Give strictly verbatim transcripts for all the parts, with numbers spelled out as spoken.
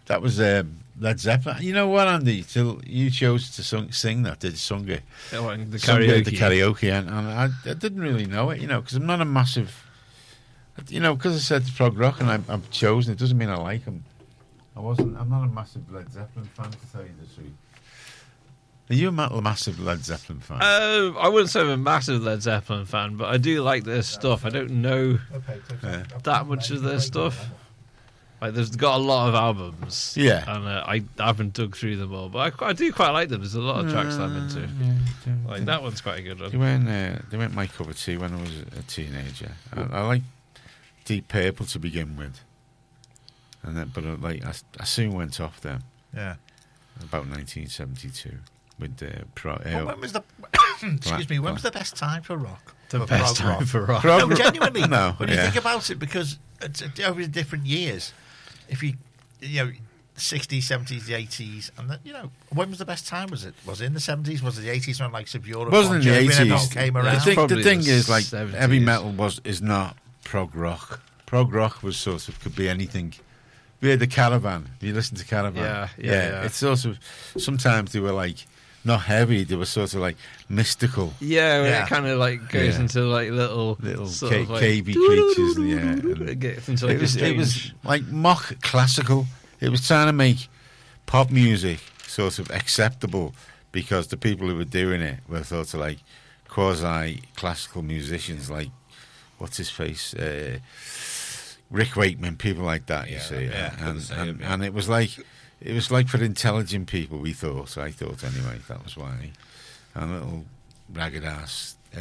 that was um, Led Zeppelin. You know what, Andy? Till you chose to sung, sing that, did you sung it? Oh, and the Sung karaoke. it, the karaoke, and, and I, I didn't really know it, you know, because I'm not a massive, you know, because I said it's prog rock and I, I've chosen it doesn't mean I like them. I wasn't. I'm not a massive Led Zeppelin fan, to tell you the truth. Are you a ma- massive Led Zeppelin fan? Uh, I wouldn't say I'm a massive Led Zeppelin fan, but I do like their stuff. I don't know Yeah. that much of their stuff. Like, there's got a lot of albums. Yeah. And uh, I haven't dug through them all, but I, I do quite like them. There's a lot of tracks that I'm into. Yeah, Like, that one's quite a good They one. weren't. Uh, they weren't my cup of tea when I was a teenager. I, I like Deep Purple to begin with, and then but uh, like I, I soon went off them. Yeah. About nineteen seventy-two with the uh, pro. Uh, Well, when was the excuse me? When was the best time for rock? The For best prog time for rock. prog- No, genuinely. No, when you yeah. think about it, because it's, it's over the different years, if you you know. sixties, seventies, the eighties, and that, you know, when was the best time? Was it was it in the seventies? Was it the eighties when like Subura? It wasn't in the eighties. Came The around. thing, the Probably thing the is, like seventies. heavy metal was is not prog rock. Prog rock was sort of could be anything. We had the Caravan. You listen to Caravan. Yeah, yeah, yeah. It's sort of sometimes they were like not heavy. They were sort of like mystical. Yeah, where Yeah. it kind of like goes Yeah. into like little, Little sort ca- of like, cavey creatures, yeah, and It gets into like it was a it was strange- like mock classical. It was trying to make pop music sort of acceptable because the people who were doing it were sort of like quasi classical musicians, like what's his face, uh, Rick Wakeman, people like that. You Yeah, see, yeah, and couldn't say and, it, yeah. and it was like it was like for intelligent people. We thought, I thought anyway. That was why. And little ragged ass. Uh,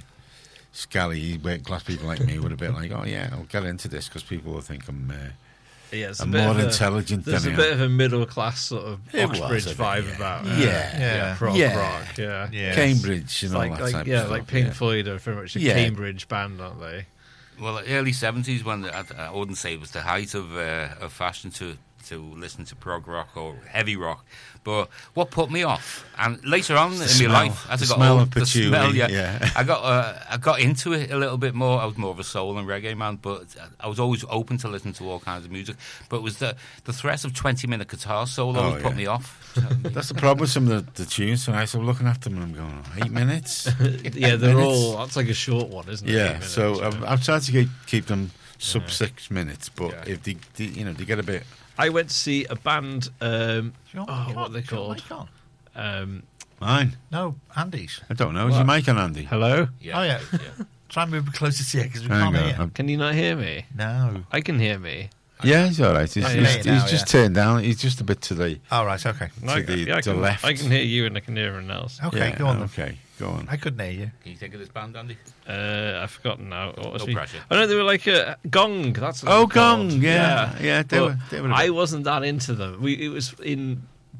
Scally, working class people like me would have been like, oh yeah, I'll get into this because people will think I'm uh, yeah, it's a I'm bit more of a- intelligent There's than a I bit am. of a middle class sort of It was Oxbridge a bit, vibe yeah. about uh, Yeah. yeah, Yeah. prog Yeah. rock, yeah, Yeah. Cambridge and It's all like, that like type yeah, of like stuff. Pink yeah. Floyd are very much a Yeah. Cambridge band, aren't they? Well, early seventies, when the, I, I wouldn't say it was the height of uh, of fashion to to listen to prog rock or heavy rock, but what put me off, and later on in my smell. life, as The I got smell older, of the patchouli, smell, yeah, yeah. I got uh, I got into it a little bit more. I was more of a soul and reggae man, but I was always open to listen to all kinds of music. But it was the the threat of twenty minute guitar solos Oh, put yeah. me off. That's the problem with some of the, the tunes. So I was looking after them and I'm going, oh, eight minutes? Yeah, they're minutes? all. That's like a short one, isn't it? Eight Yeah, minutes, so yeah. I've, I've tried to keep, keep them sub Yeah. six minutes, but Yeah. if they, they, you know, they get a bit... I went to see a band. Um, Do you want- oh, you what want- are they do you want called? mic on? Um, Mine? No, Andy's. I don't know. Is your mic on, Andy? hello. Yeah. Oh yeah. Try and move closer to you because we Hang can't on, hear. I'm- Can you not hear me? No. I can hear me. Yeah, he's all right. He's, I he's, hear you he's now, just yeah. turned down. He's just a bit to the, All right. Okay. to I, the, yeah, I to can, left. I can hear you and I can hear everyone else. Okay. Yeah, Go on. Then. Okay, go on. I couldn't hear you. Can you think of this band, Andy? Uh, I've forgotten now. What was No we- pressure. I know they were like a Gong. That's what Oh, they were called. Gong, yeah. Yeah, they But were- they were a I bit- wasn't that into them. We It was in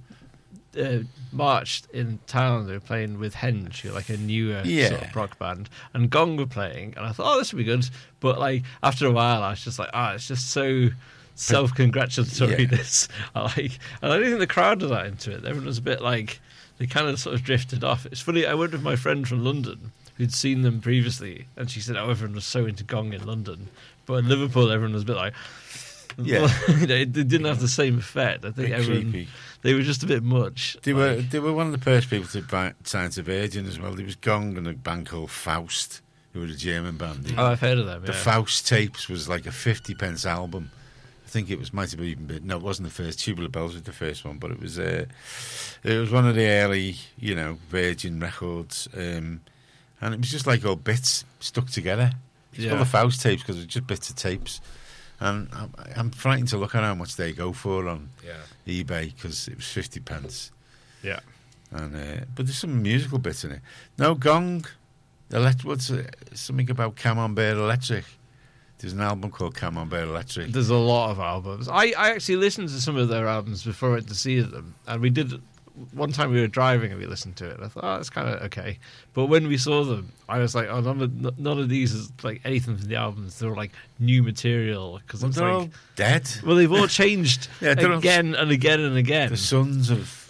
uh, March in town. They were playing with Henge, who are like a newer Yeah. sort of rock band, and Gong were playing. And I thought, oh, this would be good. But like after a while, I was just like, ah, it's just so self-congratulatory. Yeah. This, I like, and I don't think the crowd were that into it. Everyone was a bit like they kind of sort of drifted off. It's funny. I went with my friend from London who'd seen them previously, and she said, "Oh, everyone was so into Gong in London, but in Liverpool, everyone was a bit like." Yeah. you know, it didn't have the same effect. I think Bit everyone creepy. they were just a bit much. They like- were they were one of the first people to buy, sign to Virgin as well. There was Gong and a band called Faust, who were a German band. Oh, I've heard of them. The Yeah. Faust tapes was like a fifty pence album. I think it was might have even been no, it wasn't the first. Tubular Bells was the first one, but it was uh, it was one of the early, you know, Virgin records, um, and it was just like all bits stuck together. It's Yeah. called the Faust tapes because it's just bits of tapes, and I'm, I'm frightened to look at how much they go for on Yeah. eBay because it was fifty pence. Yeah. And uh, but there's some musical bits in it. No Gong, elect- what's uh, something about Camembert Electric. There's an album called Camembert Electric. There's a lot of albums. I, I actually listened to some of their albums before I went to see them, and we did. One time we were driving and we listened to it. And I thought, oh, that's kind of okay. But when we saw them, I was like, oh, none of, none of these is like anything from the albums. They're like new material because Well, it's they're like, all dead. well, they've all changed Yeah, they're all- again and again and again. The sons of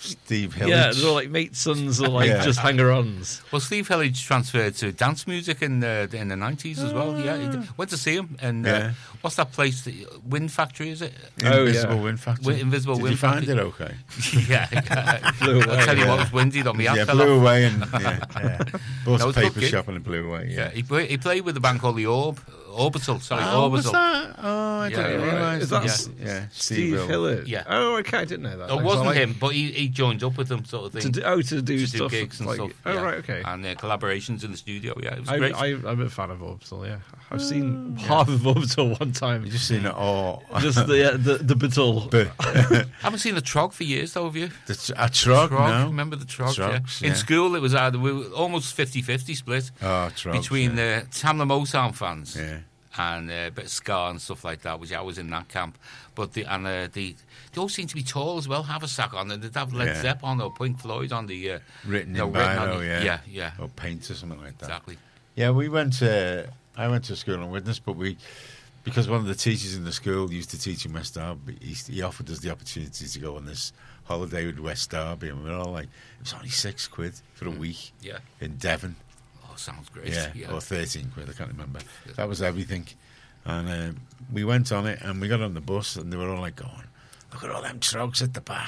Steve Hillage. Yeah, they're all like mates' sons or like Yeah. just hanger-ons. Well, Steve Hillage transferred to dance music in the in the nineties as well. Yeah, he did. Went to see him, and uh, Yeah. what's that place? The Wind Factory, is it? Oh, Invisible yeah. Wind Factory. Wi- Invisible Did Wind you find Factory. it okay? yeah, yeah. Blew away, I'll tell you yeah. what, it was windy on me. Yeah, fell blew off. away and yeah, yeah. bought No, a it's good paper gig. shop and it blew away. Yeah, Yeah. he, play, he played with a band called the Orb, Orbital. Sorry, Oh, Orbital. what's that? Oh, I Yeah, didn't yeah, realise. Is that yeah, S- yeah. Steve Hill. Hillard? Yeah. Oh, okay, I didn't know that. It Like, wasn't like- him, but he, he joined up with them, sort of To thing. do, oh, to do to stuff. do gigs and like, stuff. Oh, yeah. right, okay. And uh, collaborations in the studio. Yeah, it was I, great. I, I'm a fan of Orbital, yeah. I've seen Oh. half of Orbital one time. You just seen it all. Just the, uh, the, the Bitul. But I haven't seen the Trog for years, though, have you? the tr- a trog, no. Remember the Trog? Trogs, yeah. In yeah. school, it was either we were almost fifty-fifty split Oh, trogs, between yeah. uh, Tamla Motown fans Yeah. and uh, a bit of ska and stuff like that, which I was in that camp. But the and uh, the they all seem to be tall as well. Haversack on, and they'd have Led Yeah. Zepp on or Pink Floyd on the uh, Written no, in written on Bino, the- yeah. yeah, yeah, Or paint or something like that. exactly. Yeah, we went to, I went to school on Widnes, but we, because one of the teachers in the school used to teach in West Derby, he, he offered us the opportunity to go on this holiday with West Derby, and we were all like, it was only six quid for a week Yeah. in Devon. Oh, sounds great. Yeah, Yeah, or thirteen quid, I can't remember. Yeah. That was everything. And um, we went on it, and we got on the bus, and they were all like going, look at all them trogs at the back.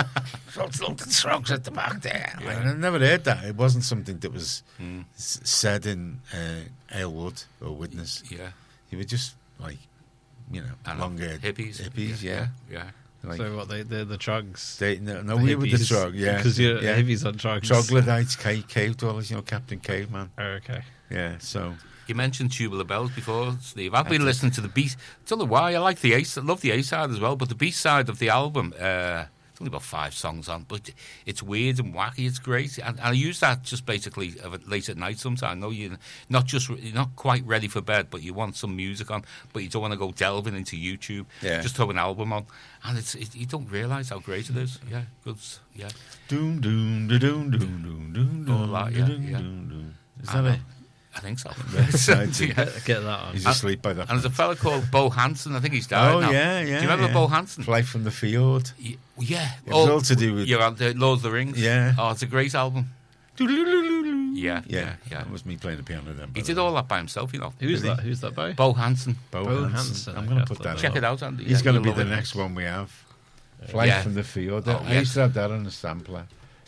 Look at the trogs at the back there. Like, Yeah. I never heard that. It wasn't something that was Mm. s- said in uh, Aylwood or Widnes. yeah. You were just like, you know, I know. long-haired hippies. Hippies, yeah. yeah. Like, So what, they, they're the Trugs? they, no, no we were the trog, yeah. Because you're yeah. hippies on Trugs. Troglodytes, cave, cave dwellers, you know, Captain Caveman. Oh, okay. Yeah, so... You mentioned Tubular Bells before, Steve. I've been did. listening to the B. Don't know why. I like the A. I love the A side as well, but the B side of the album. Uh, it's only about five songs on, but it's weird and wacky. It's great, and, and I use that just basically of it late at night. Sometimes I know you're not just you're not quite ready for bed, but you want some music on, but you don't want to go delving into YouTube. Yeah. Just throw an album on, and it's it, you don't realise how great it is. Yeah, good. s- Yeah, Doom, doom, da doom, doom, doom, doom, All doom, that, da yeah, doom, yeah. doom, doom. Is I that know. it? I think so. Right, right. Yeah. Get, get that on. He's asleep by that And there's a point. fella called Bo Hansen. I think he's died Oh, now. yeah, yeah. Do you remember yeah. Bo Hansen? Fly from the Field. Y- Yeah. It was all to do with- You're on the Lord of the Rings. Yeah. Oh, it's a great album. Yeah, Yeah, yeah, yeah. yeah. That was me playing the piano then. by He the did way. all that by himself, you know. Who's Did he? that? Who's that by? Bo Hansen. Bo, Bo Hansen. Hansen, I'm okay, going I'll to put put that that Check up. it out, Andy. He's Yeah, going to you'll be love the it. next one we have. Flight Yeah. from the Field. Oh, I used yes. to have that on the sampler.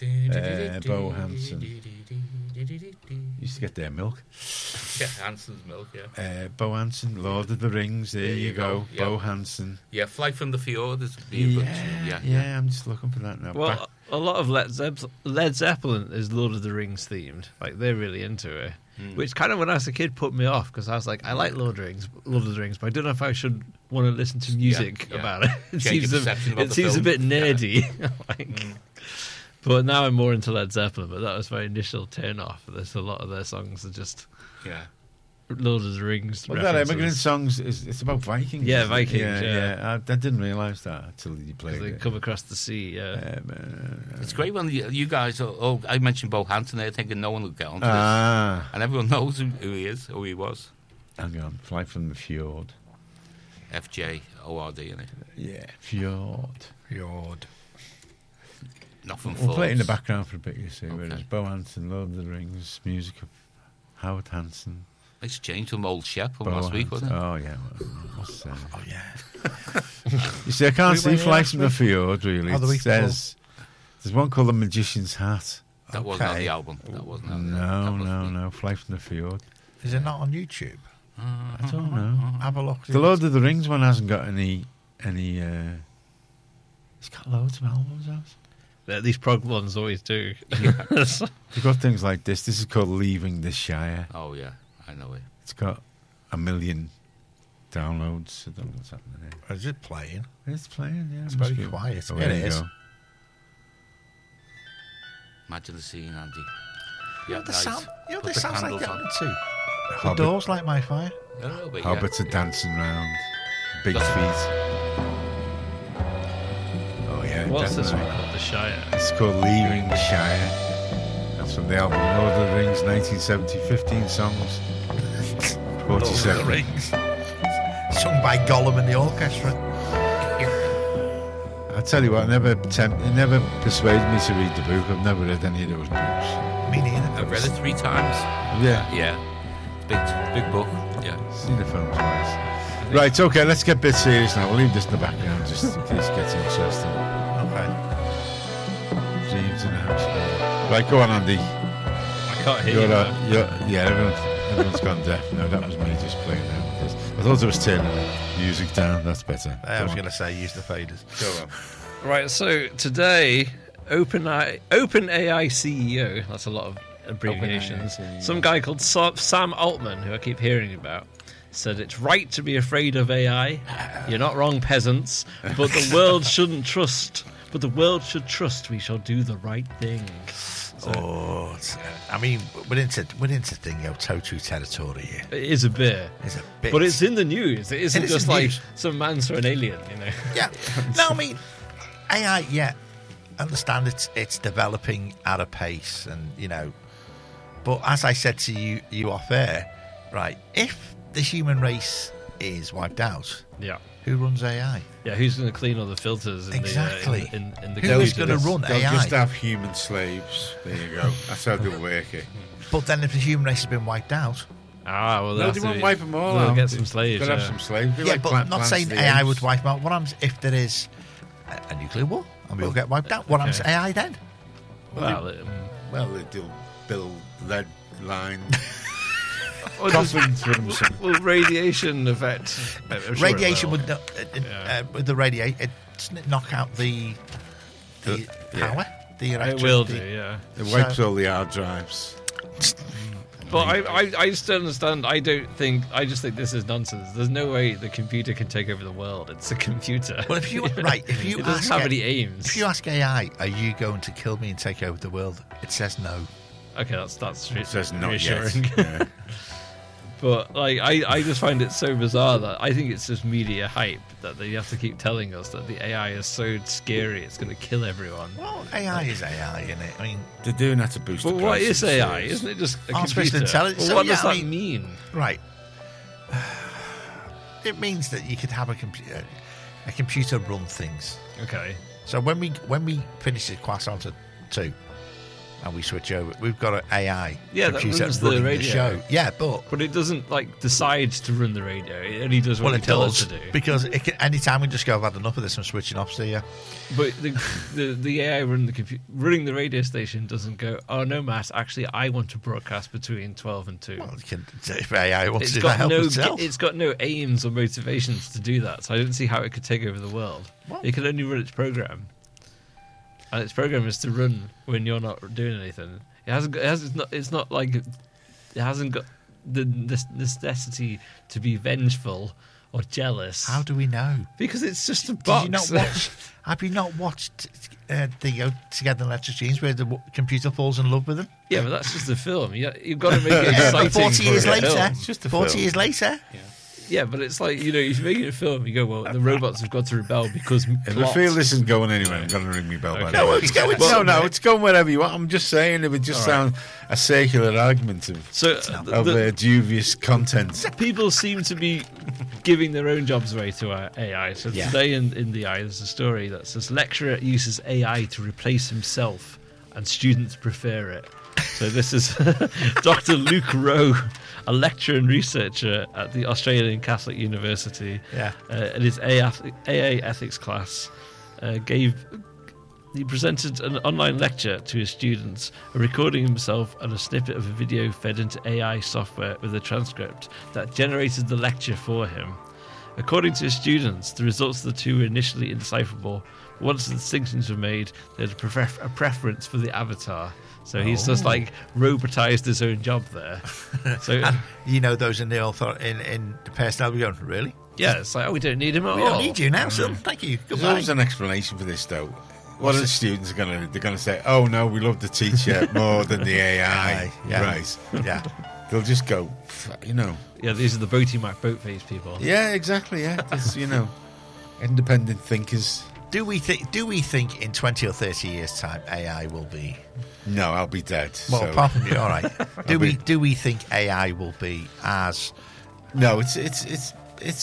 Uh, Bo Hansen. Used to get their milk. Yeah, Hansen's milk, yeah. Uh, Bo Hansen, Lord of the Rings. There, There you, you go. go, yeah. Bo Hansen. Yeah, Flight from the Fjord is be a good Yeah, tune, yeah, yeah, I'm just looking for that now. Well, Back- a lot of Led, Zepp- Led Zeppelin is Lord of the Rings themed. Like, they're really into it. Hmm. Which kind of, when I was a kid, put me off because I was like, I like Lord of the Rings, Lord of the Rings, but I don't know if I should want to listen to music yeah. about it. It Change your seems, a, perception about it the seems a film. bit Yeah. nerdy. like, But now I'm more into Led Zeppelin. But that was my initial turn off. There's a lot of their songs are just yeah. Lord of the Rings. Well, that references. immigrant songs is it's about Vikings. Yeah, isn't it? Vikings, Yeah, yeah. yeah. I, I didn't realise that until you played They it. come across the sea. Yeah. Um, uh, It's great when you, you guys, are, oh, I mentioned Bo Hansen there thinking no one would get onto this. ah, And everyone knows who, who he is, who he was. hang on, Fly from the Fjord. F J O R D, innit? Yeah, Fjord. Fjord. Nothing We'll play it in the falls. background for a bit. You see, where Okay. it's Bo Hansen, Lord of the Rings, music of Howard Hansen. It's changed from Old Shep from Bo last week, Hansen. wasn't it? Oh yeah. Well, what's, uh, Oh, yeah. you see, I can't We see went here Fly last from the week. Fjord really. Oh, the It week says there's one called The Magician's Hat. That wasn't on Okay. the album. That wasn't on the No, that was no, the- no. Fly from the Fjord. Is it not on YouTube? I don't know. Have a look. The Lord of the Rings one hasn't got any any. Uh, it's got loads of albums out. Yeah, these prog ones always do. You've got things like this. This is called Leaving the Shire. Oh, yeah. I know it. It's got a million downloads. I don't know what's happening there. Is it playing? It's playing, yeah. It's must very be. quiet. Oh, Yeah, there it you is. go. Imagine the scene, Andy. You know, Yeah, the nice. sound, you know Put this the sounds like candles getting on. into. The Hobbit, doors like my fire. A little bit, yeah. Hobbits are dancing round. Big That's- feet. Oh, yeah. What's this one definitely. called? The Shire. It's called Leaving the Shire. That's from the album Lord of the Rings, nineteen seventy, fifteen songs. forty-seven. Rings. Sung by Gollum and the orchestra. I tell you what, it never tempt, it never persuaded me to read the book. I've never read any of those books. Me neither. I've read it three times. Yeah, Yeah. Big, big book. Yeah. seen the film twice. Right, okay, let's get a bit serious now. We'll leave this in the background just in case it gets interesting. Okay. James in the house. Right, go on, Andy. I can't hear You're, you. uh, you're, yeah, everyone, everyone's gone deaf. No, that was me just playing now. I thought I was turning the music down. That's better. I Go was on. going to say use the faders. Go on. Right, so today, OpenAI, OpenAI C E O, that's a lot of abbreviations, OpenAI C E O. some guy called Sa- Sam Altman, who I keep hearing about, said it's right to be afraid of A I. You're not wrong, peasants, but the world shouldn't trust. But the world should trust we shall do the right thing. So Oh, it's, uh, I mean, we're into we're into thing, you know, Totu territory here. it is a bit. It's a bit, But it's in the news. It isn't It is in just the like news. some man saw an alien, you know. yeah. No, I mean, A I. Yeah, understand it's it's developing at a pace, and you know. But as I said to you, you off air, right? If the human race is wiped out, Yeah. who runs A I? Yeah, who's going to clean all the filters in Exactly. the uh, in, in, in the Who is computers? going to run They'll A I? just have human slaves. There you go. That's how they'll work it. But then, if the human race has been wiped out, Ah, well, No, that's they won't wipe them all They'll out. get some slaves. They'll have yeah. some slaves. Be yeah, like but Plant- not Plants saying of A the I Apes. would wipe them out. What happens if there is a, a nuclear war and we all get wiped out? What happens to A I then? Well, um, Well, they'll build lead line well, does- coffins for themselves. will radiation affect? I'm sure it Radiation will. would not, uh, uh, Yeah. uh, with the radiate, it doesn't it knock out the the Yeah. power, the It electricity. will do, yeah. It wipes all the hard drives. But I, I, I just don't understand. I don't think. I just think this is nonsense. There's no way the computer can take over the world. It's a computer. Well, if you right, if you it doesn't ask have a- any aims. if you ask A I, are you going to kill me and take over the world? It says no. Okay, that's that's re- It says not reassuring. yet. Yeah. But like, I, I just find it so bizarre that I think it's just media hype that they have to keep telling us that the A I is so scary it's going to kill everyone. Well, A I is A I, isn't it? I mean, They're doing that to boost But the what price is of A I? shares. Isn't it just a Artificial computer? intelligence. Well, So, what yeah, does I that mean- mean? right. It means that you could have a computer, a computer run things. Okay. So when we when we finish the Croissant two, and we switch over, we've got an A I Yeah, that computer runs the running the, radio. show. Yeah, but But it doesn't like decide to run the radio. It only does what well, you it tell does it to do. because it can, anytime we just go, I've had enough of this, I'm switching off. So yeah, But the the, the A I running the compu- running the radio station doesn't go. Oh no, Matt. Actually, I want to broadcast between twelve and two. well, it can, if A I wants It's to do that, got help no. itself. It's got no aims or motivations to do that. So I don't see how it could take over the world. Well- It can only run its program, and its program is to run when you're not doing anything. It hasn't. Got, it has. It's not. It's not like it hasn't got the, the necessity to be vengeful or jealous. How do we know? Because it's just a Did box. you not watch? Have you not watched uh, the uh, Together in Electric Dreams where the w- computer falls in love with him? Yeah, but that's just a film. You, you've got to make it Yeah, exciting. but forty for years a later, film. It's just a forty film. years later, Yeah, but it's like, you know, if you're making a film, you go, well, the robots have got to rebel because If plot. I feel this isn't going anywhere, I'm going to ring me bell. By Okay. the way. No, it's going no, somewhere. no, it's going wherever you want. I'm just saying, it would just All right. sound a circular argument of, So uh, the, of the- uh, dubious content. people seem to be giving their own jobs away to uh, A I. So Yeah. today in, in the Eye, there's a story that says lecturer uses A I to replace himself and students prefer it. So this is Doctor Luke Rowe, a lecturer and researcher at the Australian Catholic University. Yeah. Uh, in his A A ethics class, uh, gave he presented an online lecture to his students, a recording himself and a snippet of a video fed into A I software with a transcript that generated the lecture for him. According to his students, the results of the two were initially indecipherable. But once the distinctions were made, they had a, prefer- a preference for the avatar. So he's just Oh. like robotized his own job there. So and you know those in the author in in the personnel be going, really? yeah, it's like, oh, we don't need him at We all. don't need you now, son. Thank you. There's Goodbye. always an explanation for this, though. What What's are the it? students going to? They're going to say, "Oh no, we love the teacher more than the A I." Aye, yeah. Right? Yeah. They'll just go, "F- you know. Yeah, these are the Boaty Mac Boatface people. Yeah, exactly. Yeah, it's, you know, independent thinkers. Do we think? Do we think in twenty or thirty years' time A I will be? No, I'll be dead. Well, so- apart from you, all right. Do I'll we? be- Do we think A I will be as? No, it's it's it's it's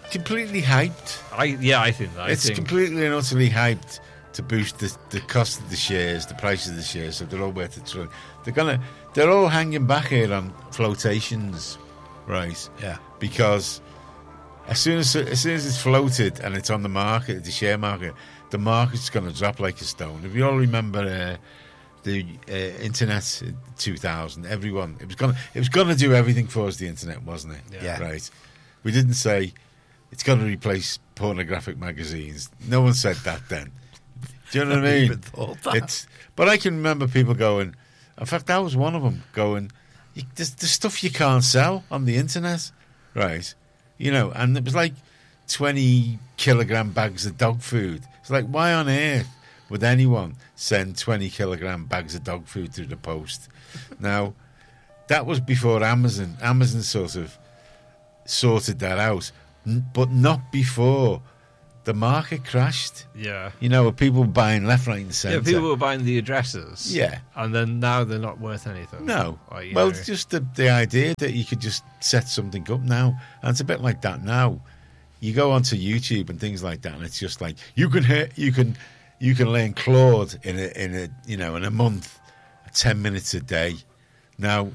completely hyped. I yeah, I think that. I It's think, completely and utterly hyped to boost the, the cost of the shares, the price of the shares, so they're all worth a trillion. They're gonna, they're all hanging back here on flotations, right? Yeah. Because as soon as as soon as it's floated and it's on the market, the share market, the market's going to drop like a stone. If you all remember uh, the uh, internet in two thousand, everyone it was going it was going to do everything for us. The internet, wasn't it? Yeah. Right. We didn't say it's going to replace pornographic magazines. No one said that then. Do you know what I mean? even thought that. It's, but I can remember people going. In fact, I was one of them going. You, there's, there's stuff you can't sell on the internet, right? You know, and it was like twenty kilogram bags of dog food. It's like, why on earth would anyone send twenty kilogram bags of dog food through the post? Now, that was before Amazon. Amazon sort of sorted that out, n- but not before the market crashed. yeah. You know, with people buying left, right, and Yeah, centre. people were buying the addresses. Yeah. And then now they're not worth anything. No. Like, you Well, know, it's just the, the idea that you could just set something up now. And it's a bit like that now. You go onto YouTube and things like that, and it's just like you can hear, you can you can learn Claude in a in a you know in a month, ten minutes a day. Now,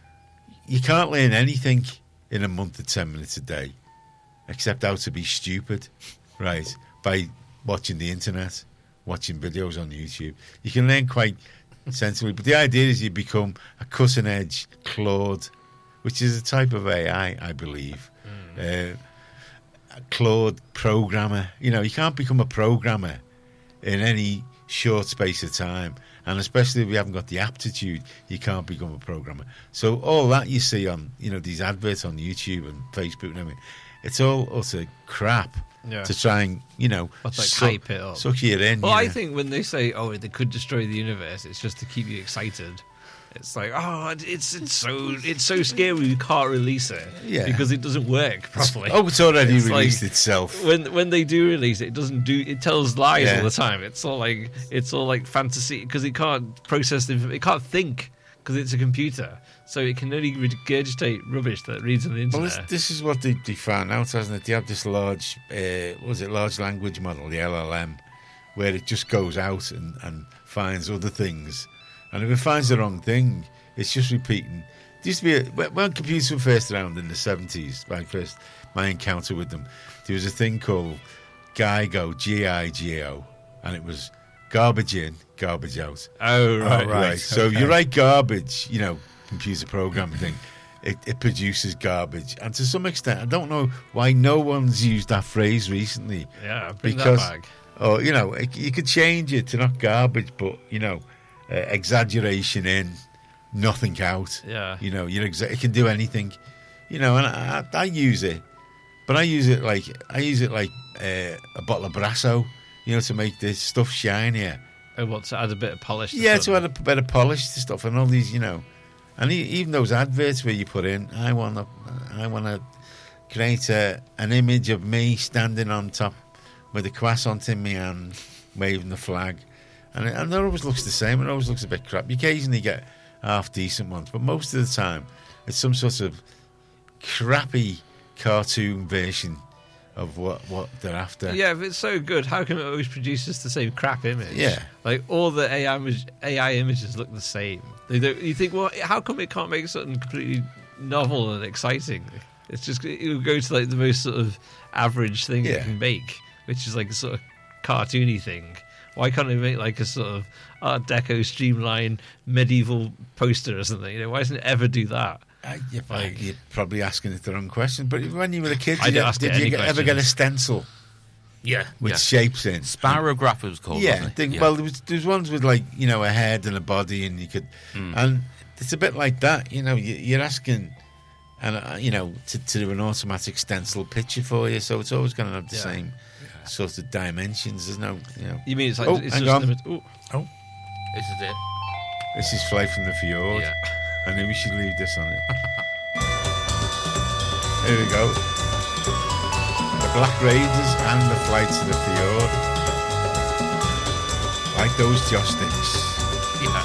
you can't learn anything in a month of ten minutes a day, except how to be stupid, right? By watching the internet, watching videos on YouTube. You can learn quite sensibly, but the idea is you become a cutting edge Claude, which is a type of A I, I believe. Mm. Uh, a Claude programmer. You know, you can't become a programmer in any short space of time, and especially if you haven't got the aptitude, you can't become a programmer. So all that you see on, you know, these adverts on YouTube and Facebook and everything, it's all utter crap. Yeah. To try and, you know, What's like suck, hype it up. suck you in. Well, you I know. think when they say, "Oh, they could destroy the universe," it's just to keep you excited. It's like, oh, it's it's so it's so scary you can't release it Yeah. because it doesn't work properly. Oh, it's already It's released like- itself. When when they do release it, it doesn't do. It tells lies Yeah. all the time. It's all like it's all like fantasy because it can't process the inf- it can't think because it's a computer, so it can only regurgitate rubbish that reads on the Well, internet. this, this is what they, they found out, hasn't it? They have this large, uh, what was it, large language model, the L L M, where it just goes out and, and finds other things. And if it finds the wrong thing, it's just repeating. There used to be a, when when computers were first around in the seventies, my first my encounter with them, there was a thing called GIGO, G I G O, and it was garbage in, garbage out. oh right, right. So if okay. you write garbage, you know, computer programming thing, it, it produces garbage. And to some extent, I don't know why no one's used that phrase recently. yeah. Bring Because, that back. oh, you know, it, you could change it to not garbage, but, you know, uh, exaggeration in, nothing out. Yeah. You know, you're exa- it can do anything. You know, and I, I, I use it, but I use it like, I use it like uh, a bottle of Brasso, you know, to make this stuff shinier. I want to add a bit of polish. To Yeah, to something. add a better polish to stuff and all these, you know, and e- even those adverts where you put in, I want to, I want to create a, an image of me standing on top with a croissant in my hand, waving the flag, and it, and it always looks the same. It always looks a bit crap. You occasionally get half decent ones, but most of the time, it's some sort of crappy cartoon version of what, what they're after. Yeah, if it's so good, how come it always produces the same crap image? Yeah. like all the A I image, A I images look the same. They don't. You think, well, how come it can't make something completely novel and exciting? It's just it will go to like the most sort of average thing Yeah. it can make, which is like a sort of cartoony thing. Why can't it make like a sort of Art Deco streamlined medieval poster or something? You know, why doesn't it ever do that? Uh, you're, Like- you're probably asking it the wrong question, but when you were a kid, I did, don't you, ask did it you any get- ever get a questions. stencil Yeah. with yeah. shapes in? Sparrowgraph it was called. Yeah, wasn't the- it? yeah. well, there was, there was ones with like, you know, a head and a body, and you could, and it's a bit like that. You know, you, you're asking, and uh, you know, to, to do an automatic stencil picture for you, so it's always going to have the Yeah. same sort of dimensions. There's no, you know. You mean it's like Oh, it's hang just on. limit- ooh. This is it. This is Flight from the Fjord. Yeah. I knew we should leave this on it. Here we go. The Black Raiders and the Flight to the Fjord. Like those joysticks. Yeah.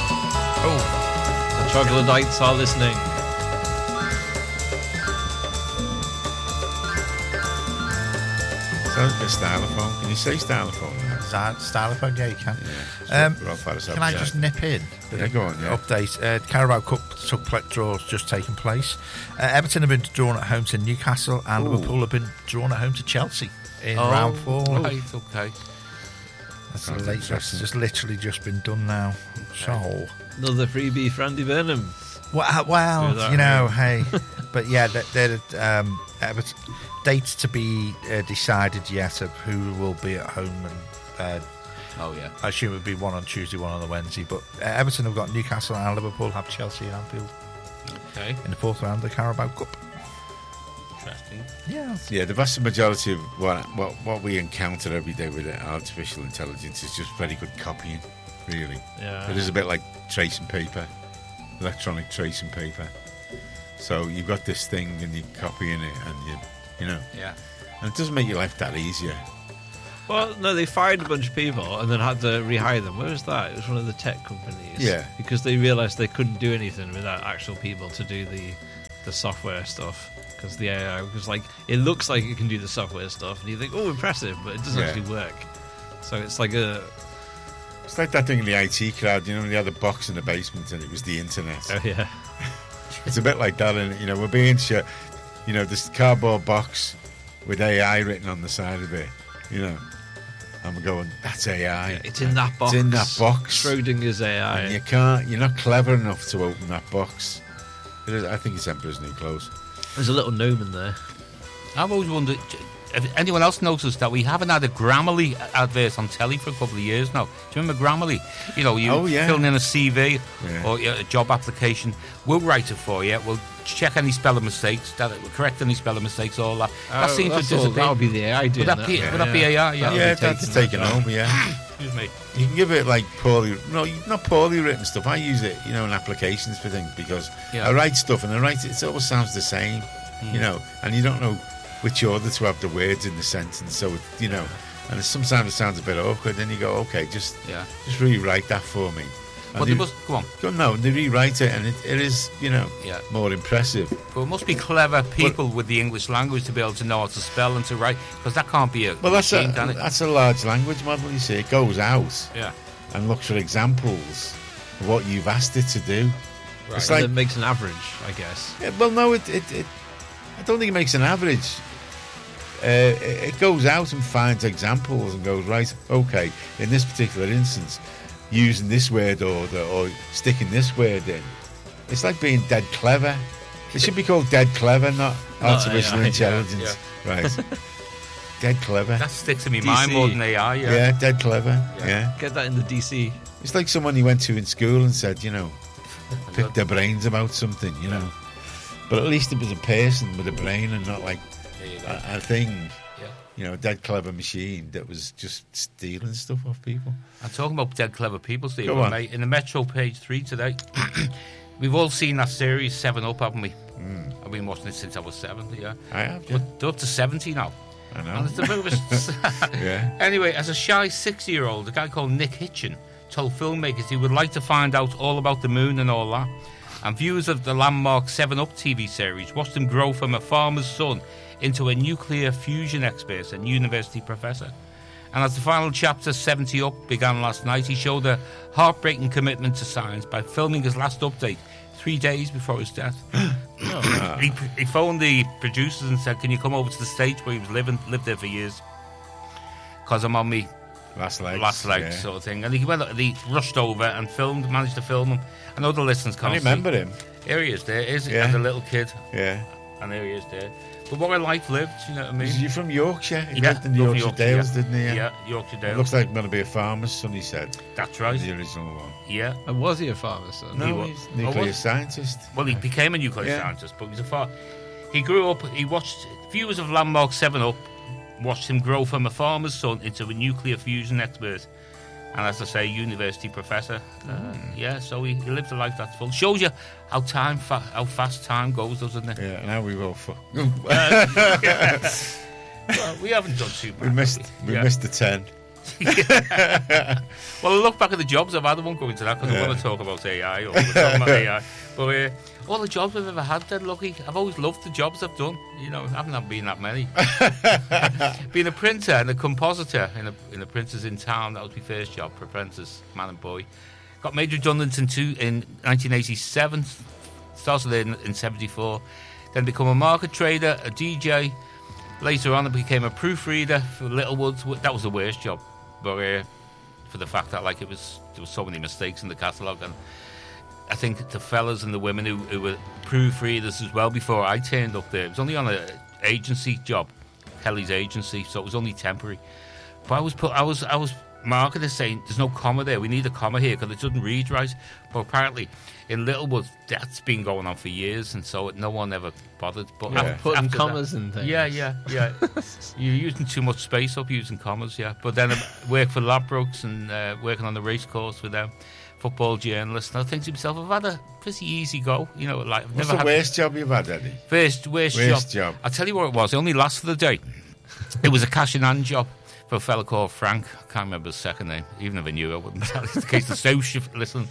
Oh, The troglodytes are listening. Sounds like a stylophone. Can you say stylophone? Sty- Stylophone, yeah, you can. Yeah. Um, Ralph had us up, Can I yeah. just nip in? Yeah, go on, yeah. Update. Uh, Carabao Cup subplate draws just taken place. Uh, Everton have been drawn at home to Newcastle, and Ooh. Liverpool have been drawn at home to Chelsea in Oh, round four. Right, okay. That's, Sounds late, that's interesting. just literally just been done now. So, Another freebie for Andy Burnham. well, well Do that, you know, hey, but yeah, they're, they're um, Everton, dates to be uh, decided yet of who will be at home, and uh, Oh, yeah. I assume it would be one on Tuesday, one on the Wednesday. But uh, Everton have got Newcastle, and Liverpool have Chelsea and Anfield Okay. in the fourth round of the Carabao Cup. Interesting. Yeah, Yeah, the vast majority of what, what what we encounter every day with artificial intelligence is just very good copying, really. Yeah. It is a bit like tracing paper, electronic tracing paper. So you've got this thing and you're copying it, and you, you know, Yeah. and it doesn't make your life that easier. Well, no, they fired a bunch of people and then had to rehire them. Where was that? It was one of the tech companies. Yeah. Because they realised they couldn't do anything without actual people to do the the software stuff. Because the A I was like, it looks like it can do the software stuff, and you think, oh, impressive, but it doesn't Yeah. actually work. So it's like a, It's like that thing in the I T crowd, you know, when they had a box in the basement and it was the internet. oh yeah, It's a bit like that, and you know, we're being shut. You know, this cardboard box with A I written on the side of it. You know, and we're going, that's A I. it's in that box. It's in that box. Schrodinger's A I. And you can't. You're not clever enough to open that box. It is, I think it's Emperor's New Clothes. There's a little gnome in there. I've always wondered, if anyone else noticed that we haven't had a Grammarly advert on telly for a couple of years now. Do you remember Grammarly? You know, you Oh, yeah. filling in a C V Yeah. or a job application. We'll write it for you. We'll check any spelling mistakes, that correct any spelling mistakes, all that. that Oh, seems to that's all- disappear. That would be the A I doing Would that be, that. would that be A I? Yeah. That'll Yeah, be that's taken taken that over. Yeah, Excuse me. you can give it like poorly. No, not poorly written stuff. I use it, you know, in applications for things because Yeah. I write stuff and I write it. It always sounds the same, you know, and you don't know which order to have the words in the sentence. So it, you know, and sometimes it sounds a bit awkward. Then you go, okay, just Yeah. just rewrite that for me. And But they, they must, go on. go, no, they rewrite it, and it, it is, you know, Yeah. more impressive. But it must be clever people with the English language to be able to know how to spell and to write, because that can't be a Well, that's a machine, can it? that's a large language model. You see, it goes out Yeah. and looks for examples of what you've asked it to do. It's And like, it makes an average, I guess. yeah, well, no, it, it, it. I don't think it makes an average. Uh, it, it goes out and finds examples and goes, right, okay, in this particular instance, using this word order or sticking this word in. It's like being dead clever. It should be called dead clever, not Not artificial A I, yeah, intelligence. Right. Dead clever. That sticks in my D mind C. more than A I. Yeah. yeah. dead clever. Yeah. Yeah. Get that in the D C. It's like someone you went to in school and said, you know, pick their brains about something, you know. But at least it was a person with a brain and not like There you go. a, a thing, Yeah. you know, a dead clever machine that was just stealing stuff off people. I'm talking about dead clever people, Steve. Go on. Mate. In the Metro page three today, we've all seen that series Seven Up, haven't we? Mm. I've been watching it since I was seven. Yeah, I have, yeah. but they're up to seventy now. I know. And it's a bit of a Yeah. Anyway, as a shy six-year-old, a guy called Nick Hitchen told filmmakers he would like to find out all about the moon and all that. And viewers of the landmark Seven Up T V series watched him grow from a farmer's son into a nuclear fusion expert and university professor. And as the final chapter, seventy Up, began last night, he showed a heartbreaking commitment to science by filming his last update three days before his death. he, he phoned the producers and said, can you come over to the stage where he was living, lived there for years? Because I'm on me Last legs. last legs yeah. sort of thing. And he went, he rushed over and filmed, managed to film him. I know the listeners I can't remember see. him. Here he is there, is he? Yeah. As a little kid. Yeah. And there he is there. But what a life lived, you know what I mean? Is he from Yorkshire? He Yeah, lived in the lovely Yorkshire, Yorkshire, Dales, yeah. didn't he? Yeah, Yorkshire It Dale. looks like going to be a farmer's son, he said. That's right. The original one. Yeah. And was he a farmer son? No, wa- he's a Oh, nuclear was- scientist. Well, he became a nuclear Yeah. scientist, but he's a far. He grew up. He watched viewers of Landmark Seven Up watched him grow from a farmer's son into a nuclear fusion expert, and as I say, university professor. Uh, yeah, so he, he lived a life that's full. Shows you how time, fa- how fast time goes, doesn't it? Yeah, and how we will. Fu- Well, we haven't done too bad. we missed. have We Yeah. missed the ten. Well, I look back at the jobs I've had. I won't go into that because Yeah. I want to talk about A I or we're talking about A I. But uh, all the jobs I've ever had, then lucky. I've always loved the jobs I've done. You know, I haven't been that many. Being a printer and a compositor in a in a printers in town, that was my first job for apprentice, man and boy. Got made redundant in two in nineteen eighty-seven. Started in in seventy-four. Then become a market trader, a D J. Later on, I became a proofreader for Littlewoods. That was the worst job, but uh, for the fact that like it was there was so many mistakes in the catalogue, and I think the fellas and the women who, who were proofreaders as well before I turned up there. It was only on an agency job, Kelly's agency, so it was only temporary. But I was put, I was, I was marketers saying there's no comma there. We need a comma here because it doesn't read right. But apparently, in Littlewood, that's been going on for years, and so no one ever bothered. But Yeah. after, Putting after commas that, and things. Yeah, yeah, yeah. You're using too much space up using commas, yeah. But then I worked for Ladbrokes and uh, working on the race course with them. Football journalist, and I think to myself, I've had a pretty easy go. You know, like I've What's never the had worst job you've had, Eddie? First, worst, Worst job. job. I'll tell you what it was. It only lasted a day. It was a cash in hand job for a fella called Frank. I can't remember his second name. Even if I knew, I wouldn't tell you. In case the social listen.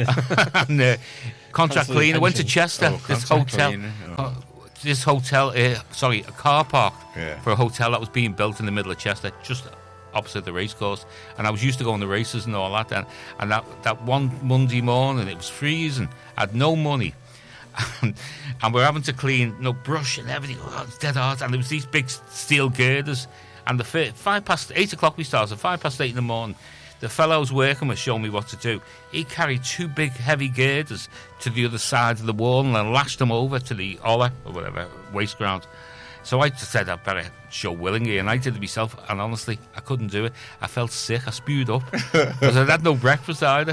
and uh, contract That's cleaner. the Went to pension. Chester. Oh, this contract hotel. cleaner. Oh. uh, this hotel. Uh, sorry, a car park Yeah. for a hotel that was being built in the middle of Chester, just opposite the racecourse. And I was used to going to races and all that. And, and that, that one Monday morning, it was freezing. I had no money. And, and we're having to clean, no brush and everything. Oh, it's dead hard. And there was these big steel girders. And the fir- five past eight o'clock we started. Five past eight in the morning, the fellow I was working with showed me what to do. He carried two big heavy girders to the other side of the wall and then lashed them over to the Ola or whatever waste ground. So I just said I better show willingly, and I did it myself. And honestly, I couldn't do it. I felt sick. I spewed up because I had no breakfast either.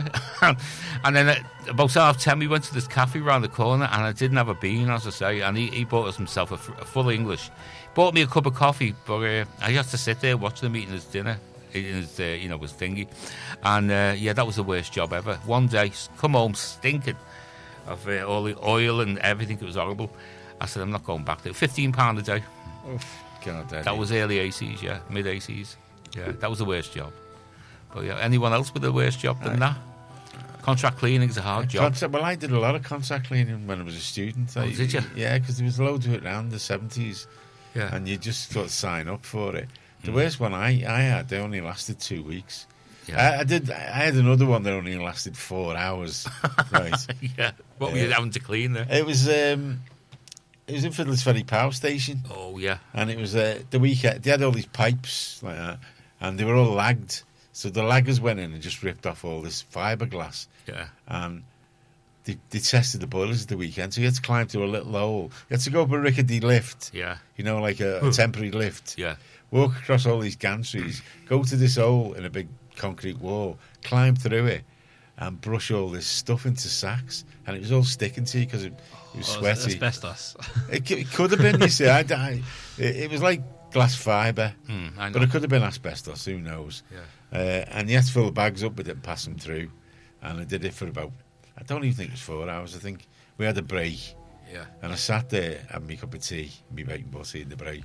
And then at about half ten, we went to this cafe round the corner, and I didn't have a bean, as I say. And he, he bought us himself a, f- a full English. Bought me a cup of coffee, but uh, I had to sit there watching him eating his dinner, eating his, uh, you know, his thingy. And uh, yeah, that was the worst job ever. One day, come home stinking of uh, all the oil and everything. It was horrible. I said, I'm not going back there. fifteen pounds a day. God, Eddie. That was early eighties, yeah, mid eighties. Yeah, that was the worst job. But yeah, anyone else with a worse job than that? Contract cleaning's a hard job. Contract, well, I did a lot of contract cleaning when I was a student. Oh, I, did you? Yeah, because there was loads of it around the seventies, Yeah. and you just sort of sign up for it. The Mm. worst one I, I had, they only lasted two weeks. Yeah. I, I did. I had another one that only lasted four hours. Right. yeah. What were you Yeah. having to clean there? It was. Um, it was in Fiddler's Ferry Power Station, Oh, yeah. and it was uh, the weekend. They had all these pipes like that, and they were all lagged. So the laggers went in and just ripped off all this fiberglass. Yeah. And they, they tested the boilers at the weekend, so you had to climb to a little hole. You had to go up a rickety lift, Yeah. you know, like a, a temporary lift. Yeah. Walk across all these gantries, go to this hole in a big concrete wall, climb through it, and brush all this stuff into sacks. And it was all sticking to you because it, it was Oh, sweaty. asbestos. It, c- it could have been, you see. I, I, it, it was like glass fibre, Mm, I know. but it could have been asbestos, who knows. Yeah. Uh, and you had to fill the bags up with it and pass them through. And I did it for about, I don't even think it was four hours. I think we had a break. Yeah. And I sat there having my cup of tea, me bacon butty in the break.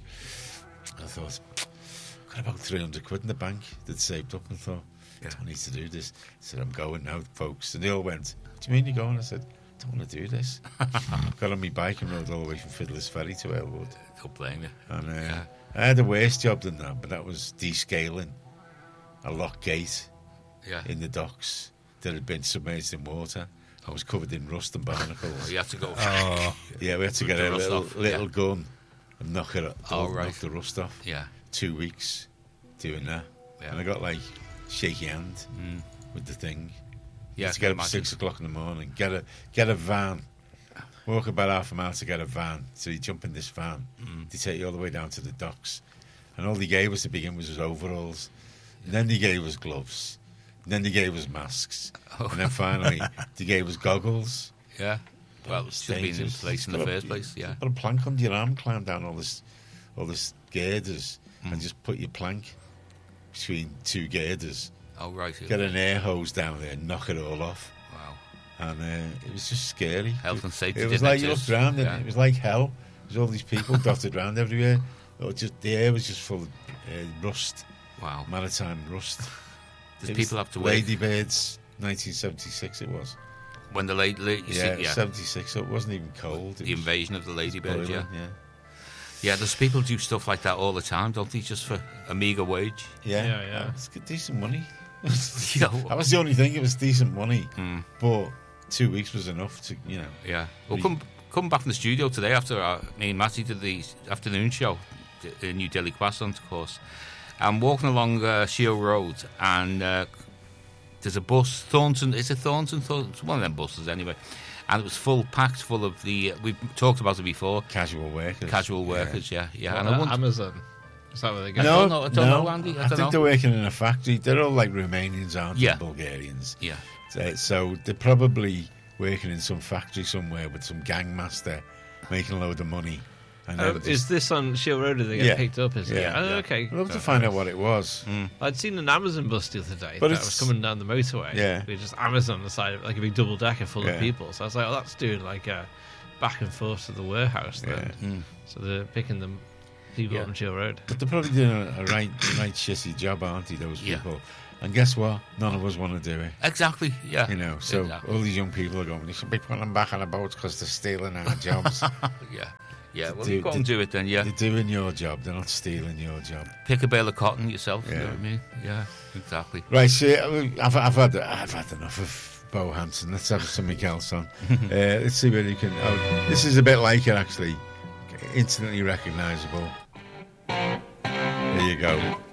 I thought, got about three hundred quid in the bank that saved up, and thought, Yeah. I don't need to do this. I said, I'm going now, folks. And they all went, what do you mean you're going? I said, I don't want to do this. Got on my bike and rode all the way from Fiddler's Ferry to Aylwood. Don't blame you. And uh, Yeah. I had a worse job than that, but that was descaling a lock gate Yeah. in the docks that had been submerged in water. I was covered in rust and Oh, barnacles. you had to go. Oh, Yeah, we had to Rip get the a rust little, off, little yeah. gun and knock it up, Oh, knock right. the rust off. Yeah. Two weeks doing that. Yeah. And I got like shaky hand Mm. with the thing. Yeah. to get up at imagine. six o'clock in the morning, get a get a van, walk about half a mile to get a van. So you jump in this van, Mm. they take you all the way down to the docks, and all they gave us to begin with was overalls. And then they gave us gloves. And then they gave us masks, Oh. and then finally they gave us goggles. Yeah. Well, it should have been in Dangerous. place in the Put a- first place. Yeah. Put a plank under your arm, climb down all this, all this girders, Mm. and just put your plank between two girders. Oh, right. Get an air hose down there, and knock it all off. Wow. And uh, it was just scary. Health and safety It was didn't like you exist. looked around and Yeah. it was like hell. There was all these people dotted around everywhere. It was just the air was just full of uh, rust Wow. Maritime Rust. Does It people was have to wait Ladybirds, nineteen seventy-six it was. when the late, late you Yeah, see, yeah, seventy-six, so it wasn't even cold. It the was invasion of the ladybirds. Yeah, boiling, yeah. yeah. There's people do stuff like that all the time, don't they? Just for a meager wage. Yeah, Yeah, yeah. It's good, decent money. Yeah. That was the only thing. It was decent money, Mm. but two weeks was enough to, you know. Yeah. Well, We- come come back from the studio today after our, me and Matty did the afternoon show, the New Delhi Croissant, of course. I'm walking along uh, Shield Road, and uh, there's a bus, Thornton. Is it Thornton? Thornton? One of them buses, anyway. And it was full, packed full of the. Uh, we've talked about it before. Casual workers. Casual Yeah. workers, yeah, yeah. What, and I uh, wonder, Amazon. Is that where they go? No. don't know- I don't no. know, Andy, I I, don't think know. they're working in a factory. They're all like Romanians, aren't Yeah. they? Bulgarians. yeah, So, so they're probably working in some factory somewhere with some gangmaster making a load of money. And Oh, then is just- this on Shield Road? Did they get Yeah. picked up? Is it? Yeah, Oh, yeah. okay. I'd love to find out what it was. I'd seen an Amazon bus the other day But that it's- was coming down the motorway. Yeah. With just Amazon on the side of it, like a big double decker full Yeah. of people. So I was like, oh, that's doing like a back and forth to the warehouse Yeah. then. So they're picking them people Yeah. up on Shield Road. But they're probably doing a, a right, a right shitty job, aren't they, those Yeah. people? And guess what? None of us want to do it. exactly. Yeah, You know, so Exactly. all these young people are going, they should be putting them back on the boats because they're stealing our jobs. yeah, yeah. Well, Do- go and do- do it then. Yeah, They're doing your job, they're not stealing your job. pick a bale of cotton yourself. You know Yeah. what I mean? Yeah, exactly. Right, so I've, I've, had, I've had enough of Bo Hansen. Let's have something else on. uh, let's see whether you can. Oh, this is a bit like it, actually. Instantly recognisable. There you go.